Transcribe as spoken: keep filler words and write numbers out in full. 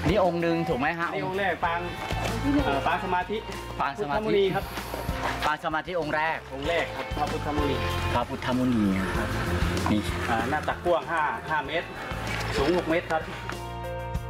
นี่องค์หนึ่งถูกไหมฮะนี่องค์แรกปางปางสมาธิปางสมาธิครับปางสมาธิองค์แรกองค์แรกครับพระพุทธมุนีพระพุทธมุนีครับนี่หน้าตักกว้างห้า ห้าเมตรสูงหกเมตรครับ